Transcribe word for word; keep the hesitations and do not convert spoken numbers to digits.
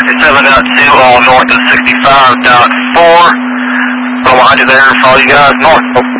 seven dot two, all north of sixty-five dot four. Behind you there, follow you guys north.